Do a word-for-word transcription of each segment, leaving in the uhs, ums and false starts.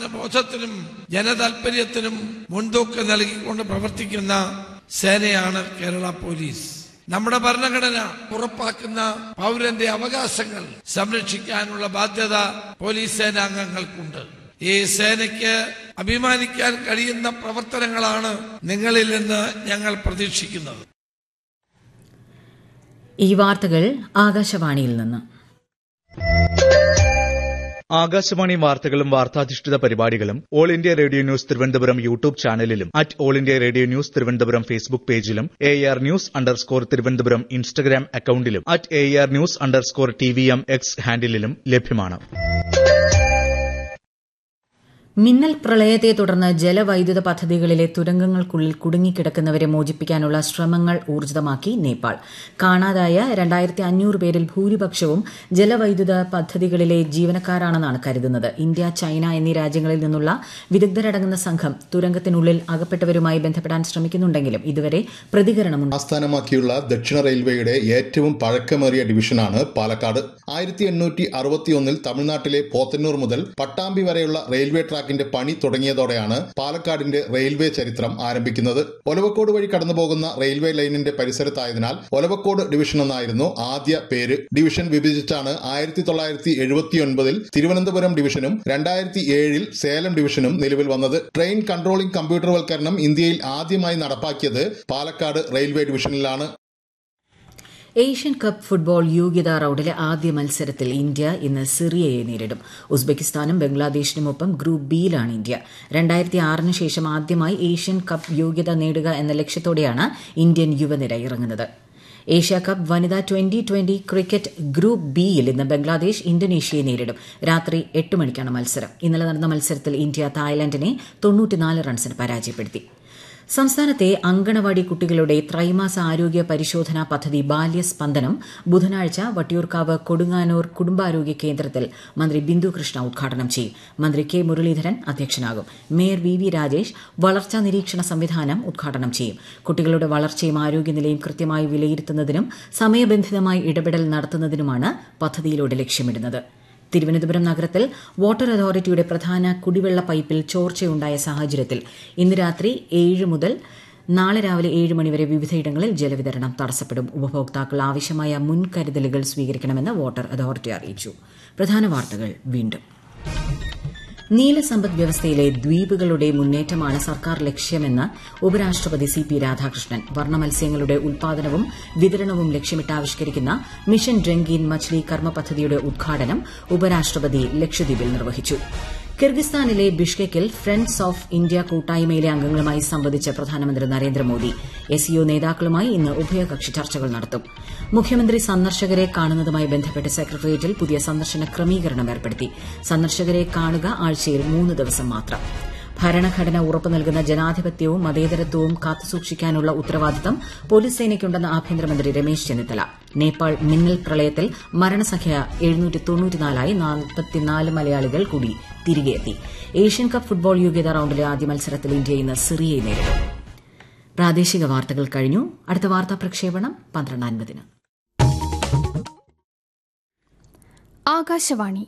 ബോധത്തിനും ജനതാൽപര്യത്തിനും മുൻതൂക്കം നൽകിക്കൊണ്ട് പ്രവർത്തിക്കുന്ന സേനയാണ് കേരള പോലീസ്. നമ്മുടെ ഭരണഘടന ഉറപ്പാക്കുന്ന പൗരന്റെ അവകാശങ്ങൾ സംരക്ഷിക്കാനുള്ള ബാധ്യത പോലീസ് സേനാംഗങ്ങൾക്കുണ്ട്. ഈ സേനയ്ക്ക് അഭിമാനിക്കാൻ കഴിയുന്ന പ്രവർത്തനങ്ങളാണ് നിങ്ങളിൽ നിന്ന് ഞങ്ങൾ പ്രതീക്ഷിക്കുന്നത്. ഈ വാർത്തകൾ ആകാശവാണിയിൽ നിന്ന്. ആകാശവാണി വാർത്തകളും വാർത്താധിഷ്ഠിത പരിപാടികളും all India radio news Thiruvananthapuram YouTube ചാനലിലും at all India radio news Thiruvananthapuram Facebook പേജിലും A R news underscore Thiruvananthapuram Instagram അക്കൌണ്ടിലും at A R news underscore T V M X ഹാൻഡിലും ലഭ്യമാണ്. മിന്നൽ പ്രളയത്തെ തുടർന്ന് ജലവൈദ്യുത പദ്ധതികളിലെ തുരങ്കങ്ങൾക്കുള്ളിൽ കുടുങ്ങിക്കിടക്കുന്നവരെ മോചിപ്പിക്കാനുള്ള ശ്രമങ്ങൾ ഊർജിതമാക്കി നേപ്പാൾ. കാണാതായ രണ്ടായിരത്തി അഞ്ഞൂറ് പേരിൽ ഭൂരിപക്ഷവും ജലവൈദ്യുത പദ്ധതികളിലെ ജീവനക്കാരാണെന്നാണ് കരുതുന്നത്. ഇന്ത്യ, ചൈന എന്നീ രാജ്യങ്ങളിൽ നിന്നുള്ള വിദഗ്ധരടങ്ങുന്ന സംഘം തുരങ്കത്തിനുള്ളിൽ അകപ്പെട്ടവരുമായി ബന്ധപ്പെടാൻ ശ്രമിക്കുന്നുണ്ടെങ്കിലും ഇതുവരെ പ്രതികരണമുണ്ട്. ആസ്ഥാനമാക്കിയുള്ള ദക്ഷിണ റെയിൽവേയുടെ ഏറ്റവും പഴക്കമേറിയ ഡിവിഷനാണ് പാലക്കാട്. ആയിരത്തി എണ്ണൂറ്റി അറുപത്തിയൊന്നിൽ തമിഴ്നാട്ടിലെ പോത്തന്നൂർ മുതൽ പട്ടാമ്പി വരെയുള്ള റെയിൽവേ ട്രാക്ക് പണി തുടങ്ങിയതോടെയാണ് പാലക്കാടിന്റെ റെയിൽവേ ചരിത്രം ആരംഭിക്കുന്നത്. ഒലവക്കോട് വഴി കടന്നുപോകുന്ന റെയിൽവേ ലൈനിന്റെ പരിസരത്തായതിനാൽ ഒലവക്കോട് ഡിവിഷൻ എന്നായിരുന്നു ആദ്യ പേര്. ഡിവിഷൻ വിഭജിച്ചാണ് ആയിരത്തി തൊള്ളായിരത്തി എഴുപത്തിയൊൻപതിൽ തിരുവനന്തപുരം ഡിവിഷനും രണ്ടായിരത്തി ഏഴിൽ സേലം ഡിവിഷനും നിലവിൽ വന്നത്. ട്രെയിൻ കൺട്രോളിംഗ് കമ്പ്യൂട്ടർവൽക്കരണം ഇന്ത്യയിൽ ആദ്യമായി നടപ്പാക്കിയത് Palakkad railway ഡിവിഷനിലാണ്. Asian cup football യോഗ്യതാ റൌണ്ടിലെ ആദ്യ മത്സരത്തിൽ ഇന്ത്യ ഇന്ന് സിറിയയെ നേരിടും. ഉസ്ബെക്കിസ്ഥാനും ബംഗ്ലാദേശിനുമൊപ്പം ഗ്രൂപ്പ് ബിയിലാണ് ഇന്ത്യ. രണ്ടായിരത്തി ആറിന് ശേഷം ആദ്യമായി ഏഷ്യൻ കപ്പ് യോഗ്യത നേടുക എന്ന ലക്ഷ്യത്തോടെയാണ് ഇന്ത്യൻ യുവനിര ഇറങ്ങുന്നത്. ഏഷ്യ കപ്പ് വനിതാ ട്വന്റി ട്വന്റി ക്രിക്കറ്റ് ഗ്രൂപ്പ് ബിയിൽ ഇന്ന് ബംഗ്ലാദേശ് ഇന്തോനേഷ്യയെ നേരിടും. രാത്രി എട്ട് മണിക്കാണ് മത്സരം. ഇന്നലെ നടന്ന മത്സരത്തിൽ ഇന്ത്യ തായ്ലൻഡിനെ തൊണ്ണൂറ്റിനാല് റൺസിന് പരാജയപ്പെടുത്തി. സംസ്ഥാനത്തെ അങ്കണവാടി കുട്ടികളുടെ ത്രൈമാസ ആരോഗ്യ പരിശോധനാ പദ്ധതി ബാല്യസ്പന്ദനം ബുധനാഴ്ച വട്ടിയൂർക്കാവ് കൊടുങ്ങാനൂർ കുടുംബാരോഗ്യ കേന്ദ്രത്തിൽ മന്ത്രി ബിന്ദു കൃഷ്ണ ഉദ്ഘാടനം ചെയ്യും. മന്ത്രി K Muraleedharan അധ്യക്ഷനാകും. Mayor V V Rajesh വളർച്ചാ നിരീക്ഷണ സംവിധാനം ഉദ്ഘാടനം ചെയ്യും. കുട്ടികളുടെ വളർച്ചയും ആരോഗ്യനിലയും കൃത്യമായി വിലയിരുത്തുന്നതിനും സമയബന്ധിതമായി ഇടപെടൽ നടത്തുന്നതിനുമാണ് പദ്ധതിയിലൂടെ ലക്ഷ്യമിടുന്നത്. തിരുവനന്തപുരം നഗരത്തിൽ വാട്ടർ അതോറിറ്റിയുടെ പ്രധാന കുടിവെള്ള പൈപ്പിൽ ചോർച്ചയുണ്ടായ സാഹചര്യത്തിൽ ഇന്ന് രാത്രി ഏഴ് മുതൽ നാളെ രാവിലെ ഏഴ് മണിവരെ വിവിധയിടങ്ങളിൽ ജലവിതരണം തടസ്സപ്പെടും. ഉപഭോക്താക്കൾ ആവശ്യമായ മുൻകരുതലുകൾ സ്വീകരിക്കണമെന്ന് വാട്ടർ അതോറിറ്റി അറിയിച്ചു. പ്രധാന വാർത്തകൾ വീണ്ടും. നീലസമ്പദ് വ്യവസ്ഥയിലെ ദ്വീപുകളുടെ മുന്നേറ്റമാണ് സർക്കാർ ലക്ഷ്യമെന്ന് ഉപരാഷ്ട്രപതി സി പി രാധാകൃഷ്ണൻ. വർണ്ണമത്സ്യങ്ങളുടെ ഉൽപാദനവും വിതരണവും ലക്ഷ്യമിട്ട് ആവിഷ്കരിക്കുന്ന മിഷൻ രംഗീൻ മച്ച്ലി കർമ്മ പദ്ധതിയുടെ ഉദ്ഘാടനം ഉപരാഷ്ട്രപതി ലക്ഷദ്വീപിൽ നിർവഹിച്ചു. കിർഗിസ്ഥാനിലെ ബിഷ്കെക്കിൽ ഫ്രണ്ട്സ് ഓഫ് ഇന്ത്യ കൂട്ടായ്മയിലെ അംഗങ്ങളുമായി സംവദിച്ച പ്രധാനമന്ത്രി നരേന്ദ്രമോദി എസ്ഇഒ നേതാക്കളുമായി ഇന്ന് ഉഭയകക്ഷി ചർച്ചകൾ നടത്തും. മുഖ്യമന്ത്രി സന്ദർശകരെ കാണുന്നതുമായി ബന്ധപ്പെട്ട് സെക്രട്ടേറിയറ്റിൽ പുതിയ സന്ദർശന ക്രമീകരണം ഏർപ്പെടുത്തി. സന്ദർശകരെ കാണുക ആഴ്ചയിൽ മൂന്ന് ദിവസം മാത്രം. ഭരണഘടന ഉറപ്പു നൽകുന്ന ജനാധിപത്യവും മതേതരത്വവും കാത്തുസൂക്ഷിക്കാനുള്ള ഉത്തരവാദിത്തം പോലീസ് സേനയ്ക്കുണ്ടെന്ന് ആഭ്യന്തരമന്ത്രി രമേശ് ചെന്നിത്തല. നേപ്പാൾ മിന്നൽ പ്രളയത്തിൽ മരണസംഖ്യ എഴുന്നൂറ്റി തൊണ്ണൂറ്റിനാലായി നാൽപ്പത്തിനാല് മലയാളികൾ കൂടി തിരികെയെത്തി. ഏഷ്യൻ കപ്പ് ഫുട്ബോൾ യോഗ്യതാ റൌണ്ടിലെ ആദ്യ മത്സരത്തിൽ ഇന്ത്യ ഇന്ന് സിറിയയെ നേരിടും. പ്രാദേശിക വാർത്തകൾ കഴിഞ്ഞു. അടുത്ത വാർത്താ പ്രക്ഷേപണം പന്ത്രണ്ട് അൻപതിന്. ആകാശവാണി.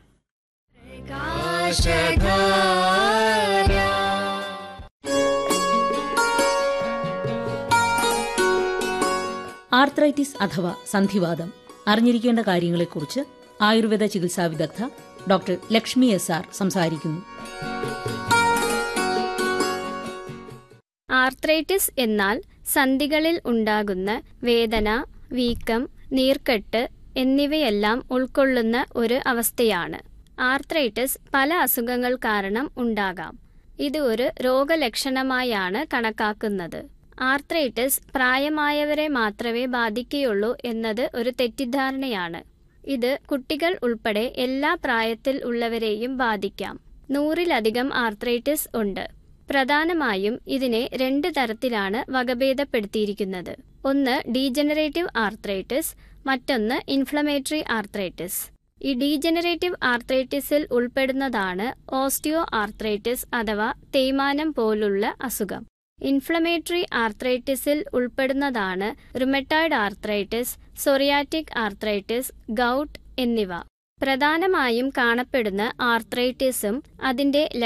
ആർത്രൈറ്റിസ് അഥവാ സന്ധിവാതം അറിഞ്ഞിരിക്കേണ്ട കാര്യങ്ങളെക്കുറിച്ച് ആയുർവേദ ചികിത്സാ വിദഗ്ധ ഡോക്ടർ ലക്ഷ്മി എസ് ആർ സംസാരിക്കുന്നു. ആർത്രൈറ്റിസ് എന്നാൽ സന്ധികളിൽ ഉണ്ടാകുന്ന വേദന, വീക്കം, നീർക്കെട്ട് എന്നിവയെല്ലാം ഉൾക്കൊള്ളുന്ന ഒരു അവസ്ഥയാണ്. ആർത്രൈറ്റിസ് പല അസുഖങ്ങൾ കാരണം ഉണ്ടാകാം. ഇത് ഒരു രോഗലക്ഷണമായാണ് കണക്കാക്കുന്നത്. ആർത്രൈറ്റിസ് പ്രായമായവരെ മാത്രമേ ബാധിക്കുകയുള്ളൂ എന്നത് ഒരു തെറ്റിദ്ധാരണയാണ്. ഇത് കുട്ടികൾ ഉൾപ്പെടെ എല്ലാ പ്രായത്തിൽ ഉള്ളവരെയും ബാധിക്കാം. നൂറിലധികം ആർത്രൈറ്റിസ് ഉണ്ട്. പ്രധാനമായും ഇതിനെ രണ്ട് തരത്തിലാണ് വകഭേദപ്പെടുത്തിയിരിക്കുന്നത്. ഒന്ന് ഡീജനറേറ്റീവ് ആർത്രൈറ്റിസ്, മറ്റൊന്ന് ഇൻഫ്ലമേറ്ററി ആർത്രൈറ്റിസ്. ഈ ഡീജനറേറ്റീവ് ആർത്രൈറ്റിസിൽ ഉൾപ്പെടുന്നതാണ് ഓസ്റ്റിയോ ആർത്രൈറ്റിസ് അഥവാ തേയ്മാനം പോലുള്ള അസുഖം. ഇൻഫ്ലമേറ്ററി ആർത്രൈറ്റിസിൽ ഉൾപ്പെടുന്നതാണ് rheumatoid arthritis, psoriatic arthritis, gout എന്നിവ. പ്രധാനമായും കാണപ്പെടുന്ന ആർത്രൈറ്റിസും അതിന്റെ